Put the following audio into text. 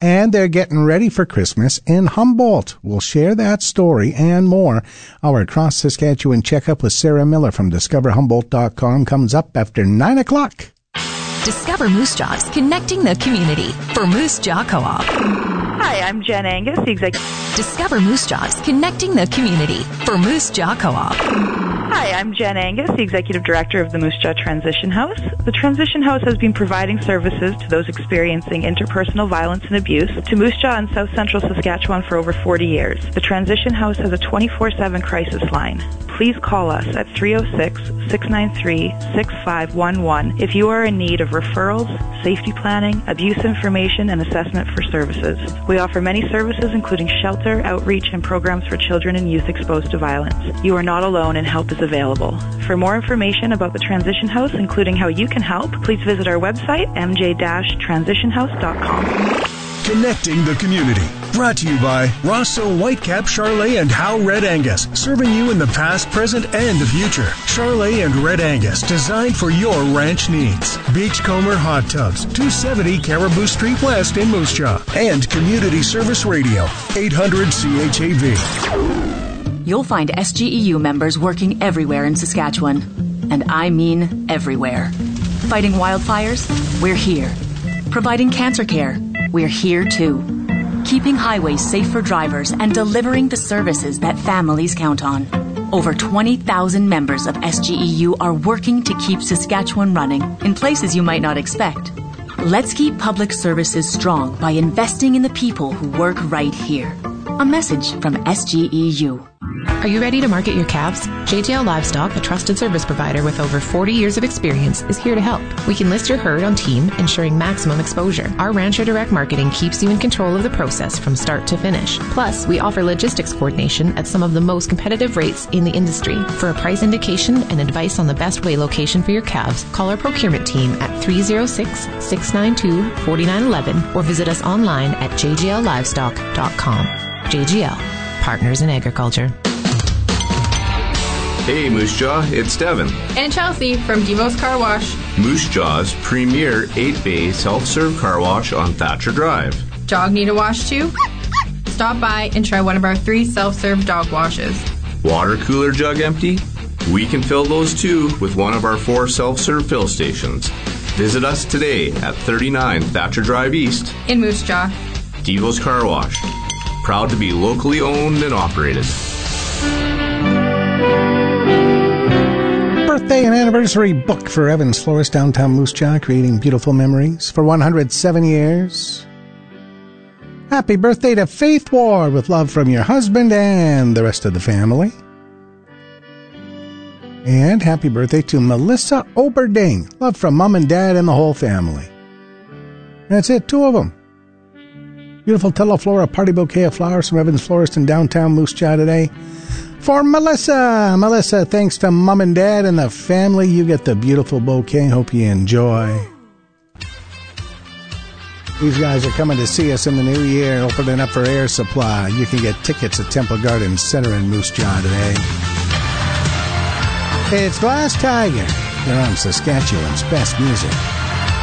And they're getting ready for Christmas in Humboldt. We'll share that story and more. Our Across Saskatchewan checkup with Sarah Miller from DiscoverHumboldt.com comes up after 9 o'clock. Discover Moose Jaws, connecting the community for Moose Jaw Co-op. Hi, I'm Jen Angus, the executive. Discover Moose Jaws, connecting the community for Moose Jaw Co-op. Hi, I'm Jen Angus, the Executive Director of the Moose Jaw Transition House. The Transition House has been providing services to those experiencing interpersonal violence and abuse to Moose Jaw and South Central Saskatchewan for over 40 years. The Transition House has a 24/7 crisis line. Please call us at 306-693-6511 if you are in need of referrals, safety planning, abuse information, and assessment for services. We offer many services including shelter, outreach, and programs for children and youth exposed to violence. You are not alone and help is available. For more information about the Transition House, including how you can help, please visit our website, mj-transitionhouse.com. Connecting the community. Brought to you by Rosso Whitecap, Charolais, and Howe Red Angus. Serving you in the past, present, and the future. Charolais and Red Angus, designed for your ranch needs. Beachcomber Hot Tubs, 270 Caribou Street West in Moose Jaw. And Community Service Radio, 800 CHAV. You'll find SGEU members working everywhere in Saskatchewan. And I mean everywhere. Fighting wildfires? We're here. Providing cancer care? We're here too. Keeping highways safe for drivers and delivering the services that families count on. Over 20,000 members of SGEU are working to keep Saskatchewan running in places you might not expect. Let's keep public services strong by investing in the people who work right here. A message from SGEU. Are you ready to market your calves? JGL Livestock, a trusted service provider with over 40 years of experience, is here to help. We can list your herd on Team, ensuring maximum exposure. Our Rancher Direct Marketing keeps you in control of the process from start to finish. Plus, we offer logistics coordination at some of the most competitive rates in the industry. For a price indication and advice on the best weigh location for your calves, call our procurement team at 306-692-4911 or visit us online at jgllivestock.com. JGL, Partners in Agriculture. Hey Moose Jaw, it's Devin. And Chelsea from Devo's Car Wash. Moose Jaw's premier 8-bay self-serve car wash on Thatcher Drive. Dog need a wash too? Stop by and try one of our 3 self-serve dog washes. Water cooler jug empty? We can fill those too with one of our 4 self-serve fill stations. Visit us today at 39 Thatcher Drive East in Moose Jaw. Devo's Car Wash. Proud to be locally owned and operated. Birthday and anniversary book for Evans Florist, downtown Moose Jaw, creating beautiful memories for 107 years. Happy birthday to Faith Ward, with love from your husband and the rest of the family. And happy birthday to Melissa Oberding, love from Mom and Dad and the whole family. That's it, 2 of them. Beautiful Teleflora party bouquet of flowers from Evans Florist in downtown Moose Jaw today. For Melissa. Melissa, thanks to Mom and Dad and the family, you get the beautiful bouquet. Hope you enjoy. These guys are coming to see us in the new year, opening up for Air Supply. You can get tickets at Temple Garden Center in Moose Jaw today. It's Glass Tiger. They're on Saskatchewan's best music.